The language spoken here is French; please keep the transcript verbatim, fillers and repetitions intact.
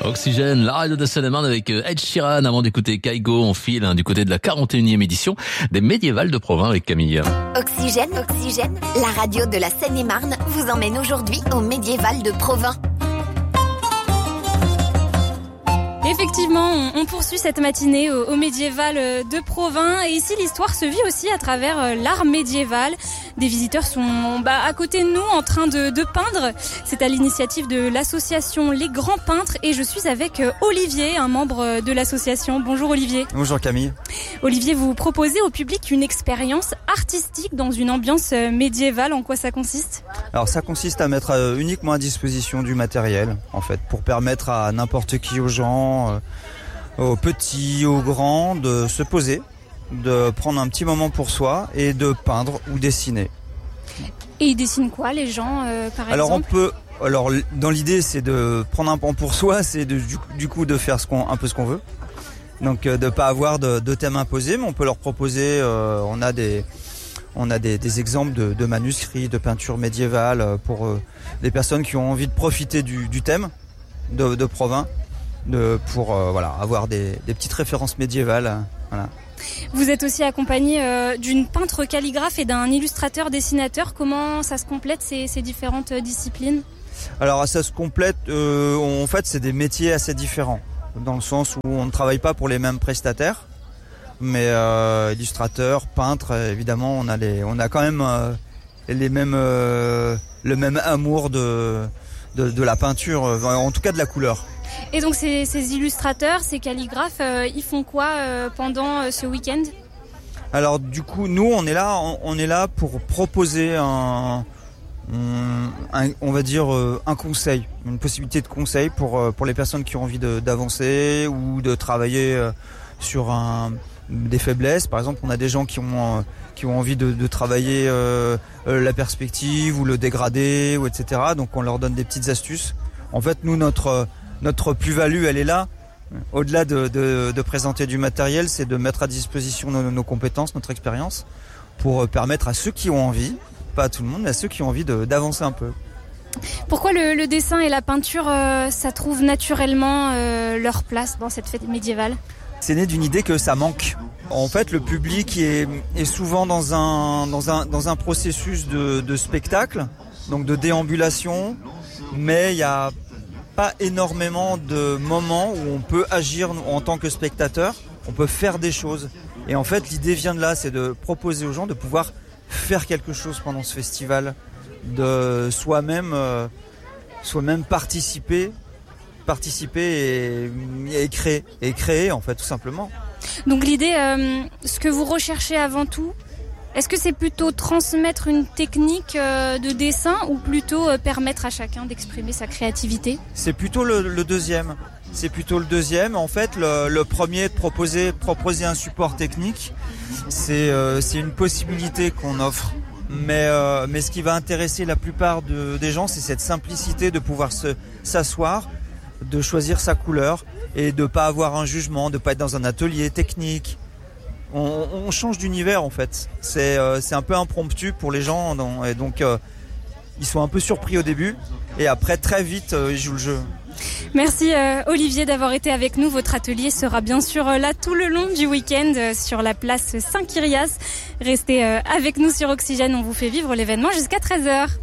Oxygène, la radio de Seine-et-Marne avec Ed Sheeran. Avant d'écouter Kaigo, on file hein, du côté de la quarante et unième édition des Médiévales de Provins avec Camille. Oxygène, Oxygène, la radio de la Seine-et-Marne vous emmène aujourd'hui aux Médiévales de Provins. Effectivement, on, on poursuit cette matinée au, au médiéval de Provins et ici l'histoire se vit aussi à travers l'art médiéval. Des visiteurs sont bah, à côté de nous en train de, de peindre. C'est à l'initiative de l'association Les Grands Peintres et je suis avec Olivier, un membre de l'association. Bonjour Olivier. Bonjour Camille. Olivier, vous proposez au public une expérience artistique dans une ambiance médiévale. En quoi ça consiste ? Alors ça consiste à mettre uniquement à disposition du matériel en fait pour permettre à n'importe qui, aux gens, aux petits, aux grands, de se poser, de prendre un petit moment pour soi et de peindre ou dessiner. Et ils dessinent quoi les gens euh, par alors exemple ? on peut, alors dans l'idée c'est de prendre un temps pour soi, c'est de, du, du coup de faire ce qu'on, un peu ce qu'on veut. Donc euh, de pas avoir de, de thème imposé, mais on peut leur proposer. Euh, on a des, on a des, des exemples de, de manuscrits, de peintures médiévales pour euh, des personnes qui ont envie de profiter du, du thème de, de Provins, de, pour euh, voilà avoir des, des petites références médiévales. Voilà. Vous êtes aussi accompagné euh, d'une peintre calligraphe et d'un illustrateur dessinateur. Comment ça se complète ces, ces différentes disciplines ? Alors ça se complète, euh, en fait c'est des métiers assez différents, dans le sens où on ne travaille pas pour les mêmes prestataires, mais euh, illustrateur, peintre, évidemment on a, les, on a quand même euh, les mêmes, euh, le même amour de, de, de la peinture, en tout cas de la couleur. Et donc ces, ces illustrateurs, ces calligraphes, euh, ils font quoi euh, pendant euh, ce week-end ? Alors du coup, nous on est là, on, on est là pour proposer un, un, on va dire un conseil, une possibilité de conseil pour pour les personnes qui ont envie de, d'avancer ou de travailler sur un, des faiblesses. Par exemple, on a des gens qui ont qui ont envie de, de travailler euh, la perspective ou le dégradé ou et cetera. Donc on leur donne des petites astuces. En fait, nous notre Notre plus-value, elle est là. Au-delà de, de, de présenter du matériel, c'est de mettre à disposition nos, nos compétences, notre expérience, pour permettre à ceux qui ont envie, pas à tout le monde, mais à ceux qui ont envie de, d'avancer un peu. Pourquoi le, le dessin et la peinture, euh, ça trouve naturellement euh, leur place dans cette fête médiévale ? C'est né d'une idée que ça manque. En fait, le public est, est souvent dans un, dans un, dans un processus de, de spectacle, donc de déambulation, mais il y a pas énormément de moments où on peut agir en tant que spectateur, on peut faire des choses. Et en fait, l'idée vient de là, c'est de proposer aux gens de pouvoir faire quelque chose pendant ce festival, de soi-même, euh, soi-même participer, participer et, et créer, et créer en fait tout simplement. Donc l'idée, euh, ce que vous recherchez avant tout, est-ce que c'est plutôt transmettre une technique euh, de dessin ou plutôt euh, permettre à chacun d'exprimer sa créativité ? C'est plutôt le, le deuxième. C'est plutôt le deuxième. En fait, le, le premier, de proposer, proposer un support technique, c'est, euh, c'est une possibilité qu'on offre. Mais, euh, mais ce qui va intéresser la plupart de, des gens, c'est cette simplicité de pouvoir se, s'asseoir, de choisir sa couleur et de pas avoir un jugement, de pas être dans un atelier technique. On, on change d'univers en fait, c'est, euh, c'est un peu impromptu pour les gens donc, et donc euh, ils sont un peu surpris au début et après très vite euh, ils jouent le jeu. Merci euh, Olivier d'avoir été avec nous, votre atelier sera bien sûr euh, là tout le long du week-end euh, sur la place Saint-Kyrias. Restez euh, avec nous sur Oxygène, on vous fait vivre l'événement jusqu'à treize heures.